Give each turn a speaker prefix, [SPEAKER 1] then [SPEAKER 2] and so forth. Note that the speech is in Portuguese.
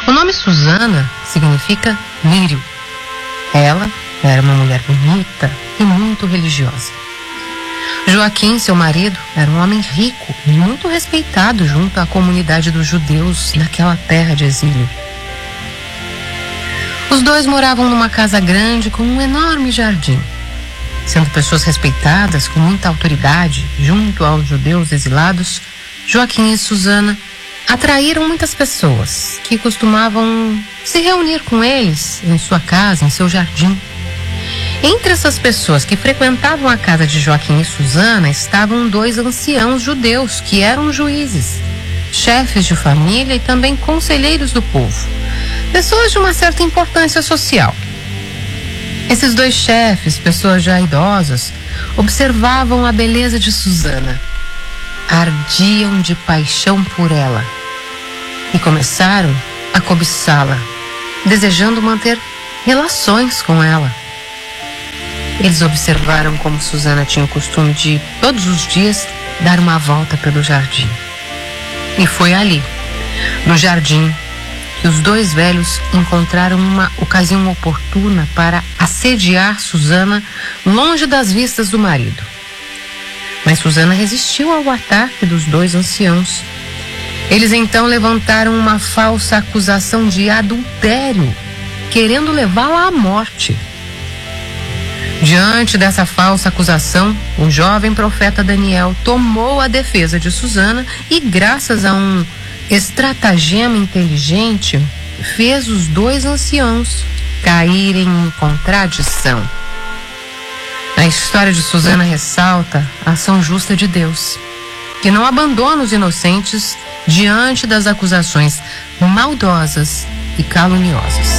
[SPEAKER 1] O nome Susana significa lírio. Ela era uma mulher bonita e muito religiosa. Joaquim, seu marido, era um homem rico e muito respeitado junto à comunidade dos judeus naquela terra de exílio. Os dois moravam numa casa grande com um enorme jardim. Sendo pessoas respeitadas com muita autoridade junto aos judeus exilados, Joaquim e Susana atraíram muitas pessoas que costumavam se reunir com eles em sua casa, em seu jardim. Entre essas pessoas que frequentavam a casa de Joaquim e Susana estavam 2 anciãos judeus que eram juízes, chefes de família e também conselheiros do povo, pessoas de uma certa importância social. Esses 2 chefes, pessoas já idosas, observavam a beleza de Susana. Ardiam de paixão por ela e começaram a cobiçá-la, desejando manter relações com ela. Eles observaram como Susana tinha o costume de, todos os dias, dar uma volta pelo jardim. E foi ali, no jardim, que os 2 velhos encontraram uma ocasião oportuna para assediar Susana longe das vistas do marido. Mas Susana resistiu ao ataque dos 2 anciãos. Eles então levantaram uma falsa acusação de adultério, querendo levá-la à morte. Diante dessa falsa acusação, o jovem profeta Daniel tomou a defesa de Susana e, graças a um estratagema inteligente, fez os 2 anciãos caírem em contradição. A história de Susana ressalta a ação justa de Deus, que não abandona os inocentes diante das acusações maldosas e caluniosas.